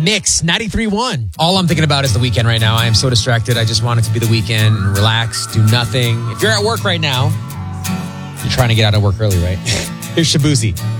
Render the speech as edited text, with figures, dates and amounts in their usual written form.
Mix 93.1. All I'm thinking about is the weekend right now. I am so distracted. I just want it to be the weekend and relax, do nothing. If you're at work right now, you're trying to get out of work early, right? Here's Shabuzi.